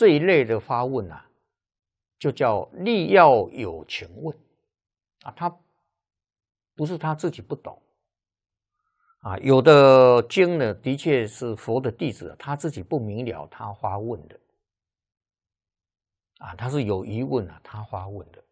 这一类的发问啊，就叫力要有情问啊，他不是他自己不懂啊，有的经呢，的确是佛的弟子，他自己不明了，他发问的啊，他是有疑问啊，他发问的